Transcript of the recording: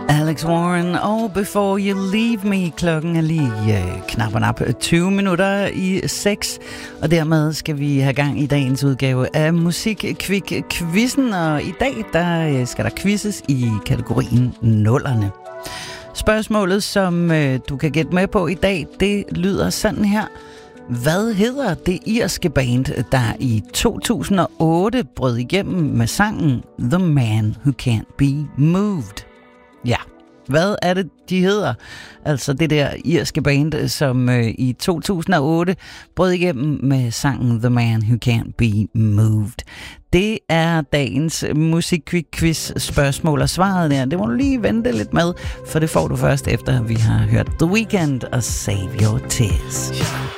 Alex Warren og Before You Leave Me. Klokken er lige knap 20 minutter i 6, og dermed skal vi have gang i dagens udgave af Musikquiz-quizzen, og i dag der skal der quizzes i kategorien nullerne. Spørgsmålet, som du kan gætte med på i dag, det lyder sådan her. Hvad hedder det irske band, der i 2008 brød igennem med sangen The Man Who Can't Be Moved? Ja, hvad er det, de hedder? Altså det der irske band, som i 2008 brød igennem med sangen The Man Who Can't Be Moved. Det er dagens musikquiz spørgsmål, og svaret der, det må du lige vente lidt med, for det får du først efter, vi har hørt The Weeknd og Save Your Tears.